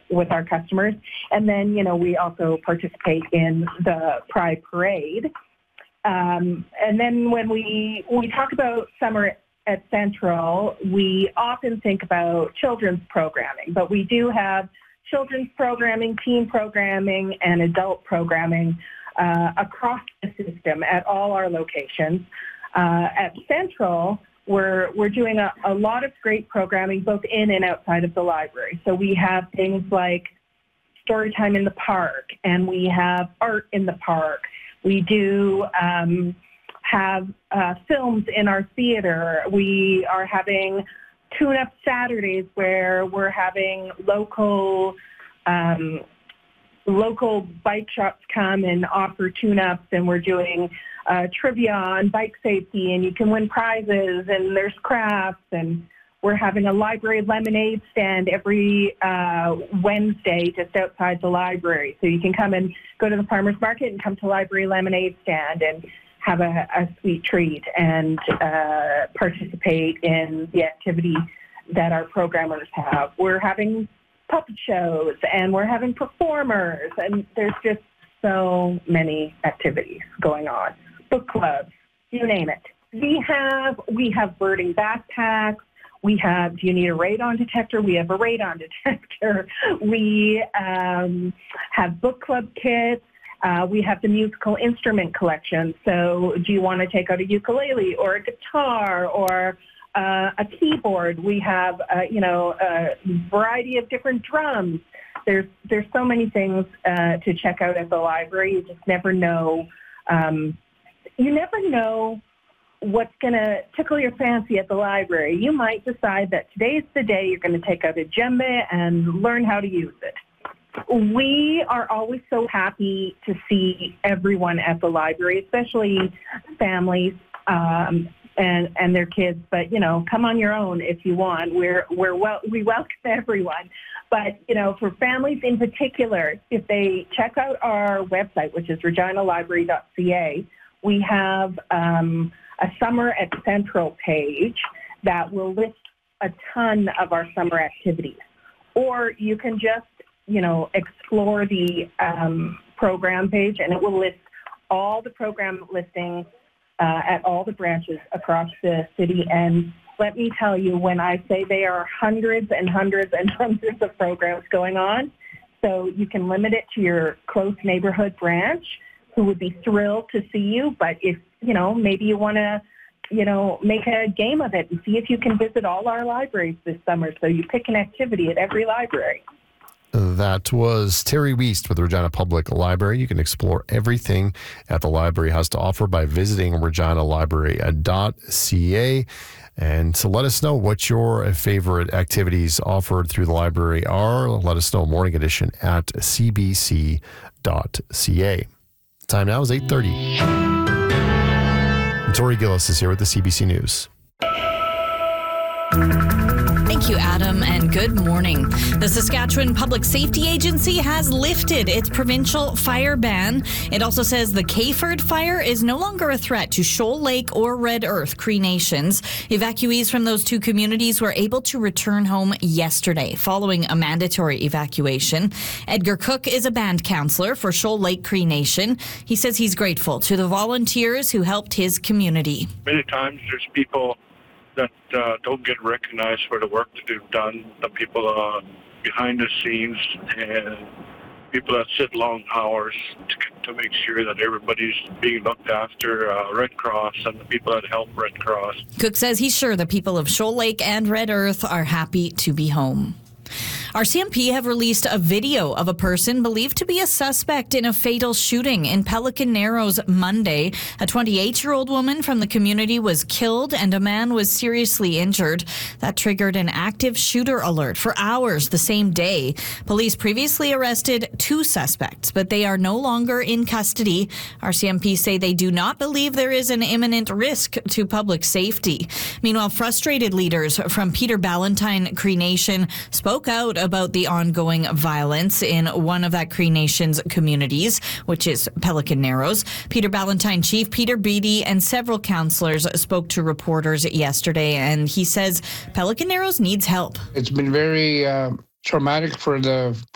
with our customers. And then, we also participate in the Pride Parade. And then when we talk about summer at Central, we often think about children's programming, but we do have children's programming, teen programming, and adult programming across the system at all our locations. At Central, we're doing a lot of great programming both in and outside of the library. So we have things like story time in the park, and we have art in the park. We do have films in our theater. We are having tune-up Saturdays where we're having local bike shops come and offer tune-ups, and we're doing trivia on bike safety, and you can win prizes, and there's crafts, and we're having a library lemonade stand every Wednesday just outside the library. So you can come and go to the farmer's market and come to library lemonade stand and have a sweet treat and participate in the activity that our programmers have. We're having puppet shows, and we're having performers, and there's just so many activities going on. Book clubs, you name it. We have birding backpacks. We have, do you need a radon detector? We have a radon detector. We have book club kits. We have the musical instrument collection. So do you want to take out a ukulele or a guitar or a keyboard? We have, a variety of different drums. There's so many things to check out at the library. You just never know. You never know what's going to tickle your fancy at the library. You might decide that today's the day you're going to take out a djembe and learn how to use it. We are always so happy to see everyone at the library, especially families and their kids. But come on your own if you want. We welcome everyone. But for families in particular, if they check out our website, which is reginalibrary.ca, we have a Summer at Central page that will list a ton of our summer activities. Or you can just explore the program page, and it will list all the program listings at all the branches across the city. And let me tell you, when I say there are hundreds and hundreds and hundreds of programs going on, so you can limit it to your close neighborhood branch, who would be thrilled to see you. But if, maybe you want to, make a game of it and see if you can visit all our libraries this summer. So you pick an activity at every library. That was Terry Wiest with the Regina Public Library. You can explore everything that the library has to offer by visiting reginalibrary.ca. And so let us know what your favorite activities offered through the library are. Let us know, Morning Edition at cbc.ca. Time now is 8:30. Tori Gillis is here with the CBC News. Thank you, Adam, and good morning. The Saskatchewan Public Safety Agency has lifted its provincial fire ban. It also says the Kayford fire is no longer a threat to Shoal Lake or Red Earth Cree Nations. Evacuees from those two communities were able to return home yesterday following a mandatory evacuation. Edgar Cook is a band counselor for Shoal Lake Cree Nation. He says he's grateful to the volunteers who helped his community. Many times there's people that don't get recognized for the work that they've done, the people behind the scenes and people that sit long hours to make sure that everybody's being looked after, Red Cross and the people that help Red Cross. Cook says he's sure the people of Shoal Lake and Red Earth are happy to be home. RCMP have released a video of a person believed to be a suspect in a fatal shooting in Pelican Narrows Monday. A 28-year-old woman from the community was killed and a man was seriously injured. That triggered an active shooter alert for hours the same day. Police previously arrested 2 suspects, but they are no longer in custody. RCMP say they do not believe there is an imminent risk to public safety. Meanwhile, frustrated leaders from Peter Ballantine Cree Nation spoke out about the ongoing violence in one of that Cree Nation's communities, which is Pelican Narrows. Peter Ballantine Chief Peter Beattie and several councillors spoke to reporters yesterday, and he says Pelican Narrows needs help. It's been very traumatic for the